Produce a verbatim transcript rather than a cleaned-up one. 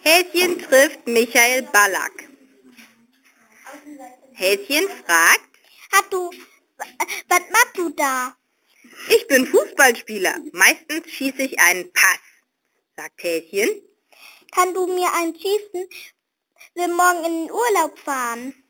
Häschen trifft Michael Ballack. Häschen fragt: Hat du, was machst du da? Ich bin Fußballspieler. Meistens schieße ich einen Pass, sagt Häschen. Kann du mir einen schießen? Will morgen in den Urlaub fahren.